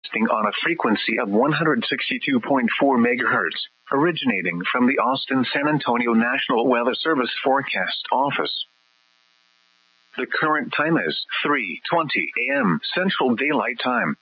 broadcasting on a frequency of 162.4 MHz, originating from the Austin San Antonio National Weather Service Forecast Office. The current time is 3:20 a.m. Central Daylight Time.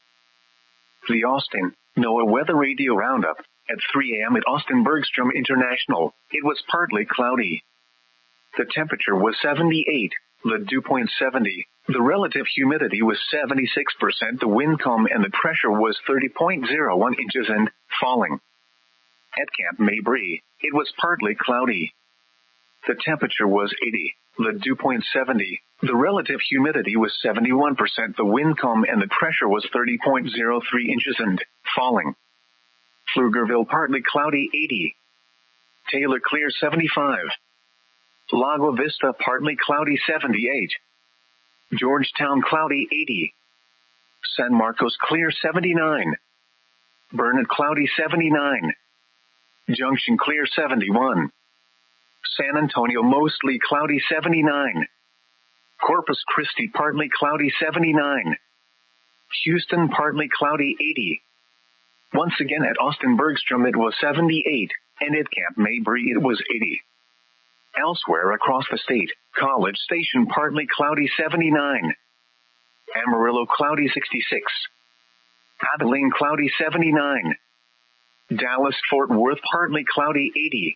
The Austin NOAA Weather Radio Roundup. At 3 a.m. at Austin Bergstrom International, it was partly cloudy. The temperature was 78, the dew point 70, the relative humidity was 76%, the wind calm and the pressure was 30.01 inches and falling. At Camp Mabry, it was partly cloudy. The temperature was 80, the dew point 70, the relative humidity was 71%, the wind calm and the pressure was 30.03 inches and falling. Pflugerville partly cloudy 80. Taylor clear 75. Lago Vista partly cloudy 78. Georgetown cloudy 80. San Marcos clear 79. Burnett cloudy 79. Junction clear 71. San Antonio mostly cloudy 79. Corpus Christi partly cloudy 79. Houston partly cloudy 80. Once again at Austin Bergstrom it was 78, and at Camp Mabry it was 80. Elsewhere across the state, College Station partly cloudy 79. Amarillo cloudy 66. Abilene cloudy 79. Dallas-Fort Worth partly cloudy 80.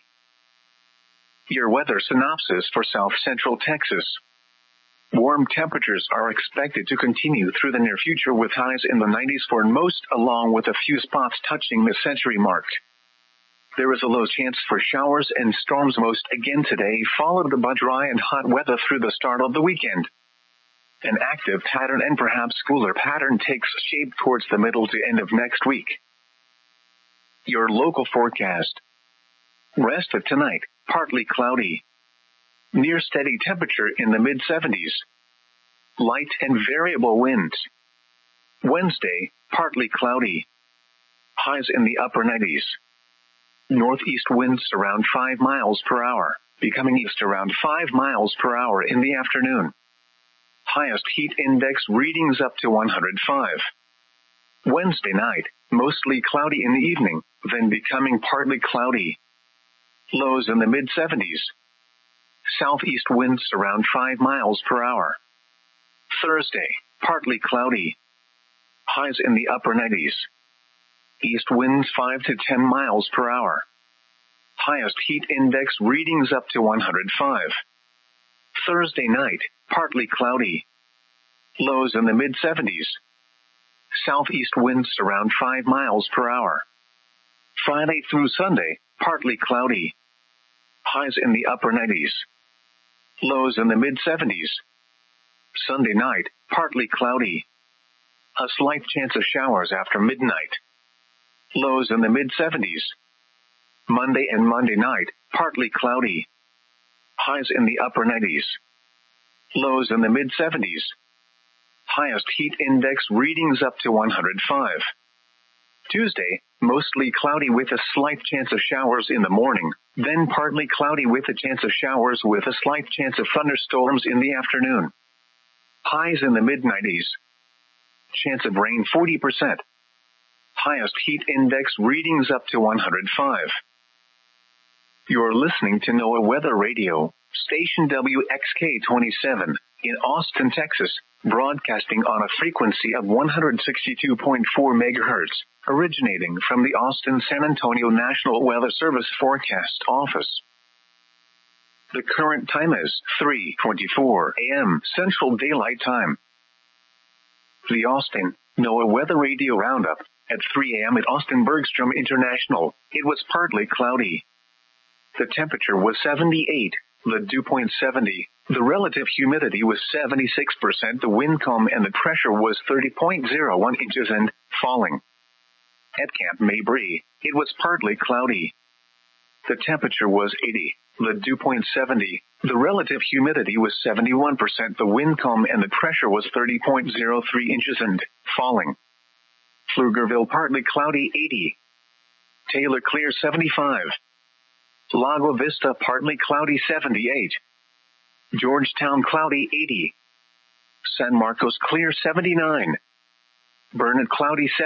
Your weather synopsis for South Central Texas. Warm temperatures are expected to continue through the near future with highs in the 90s for most, along with a few spots touching the century mark. There is a low chance for showers and storms most again today, followed by dry and hot weather through the start of the weekend. An active pattern and perhaps cooler pattern takes shape towards the middle to end of next week. Your local forecast. Rest of tonight, partly cloudy. Near steady temperature in the mid-70s. Light and variable winds. Wednesday, partly cloudy. Highs in the upper 90s. Northeast winds around 5 miles per hour, becoming east around 5 miles per hour in the afternoon. Highest heat index readings up to 105. Wednesday night, mostly cloudy in the evening, then becoming partly cloudy. Lows in the mid-70s. Southeast winds around 5 miles per hour. Thursday, partly cloudy. Highs in the upper 90s. East winds 5 to 10 miles per hour. Highest heat index readings up to 105. Thursday night, partly cloudy. Lows in the mid-70s. Southeast winds around 5 miles per hour. Friday through Sunday, partly cloudy. Highs in the upper 90s. Lows in the mid-70s. Sunday night, partly cloudy. A slight chance of showers after midnight. Lows in the mid-70s. Monday and Monday night, partly cloudy. Highs in the upper 90s. Lows in the mid-70s. Highest heat index readings up to 105. Tuesday, mostly cloudy with a slight chance of showers in the morning, then partly cloudy with a chance of showers with a slight chance of thunderstorms in the afternoon. Highs in the mid-90s. Chance of rain 40%. Highest heat index readings up to 105. You're listening to NOAA Weather Radio, station WXK-27, in Austin, Texas, broadcasting on a frequency of 162.4 MHz, originating from the Austin San Antonio National Weather Service Forecast Office. The current time is 3:24 a.m. Central Daylight Time. The Austin NOAA Weather Radio Roundup. At 3 a.m. at Austin Bergstrom International, it was partly cloudy. The temperature was 78, the dew point 70, the relative humidity was 76%, the wind calm and the pressure was 30.01 inches and falling. At Camp Mabry, it was partly cloudy. The temperature was 80, the dew point 70, the relative humidity was 71%, the wind calm and the pressure was 30.03 inches and falling. Pflugerville partly cloudy 80. Taylor clear 75. Lago Vista partly cloudy 78. Georgetown cloudy 80. San Marcos clear 79. Burn at cloudy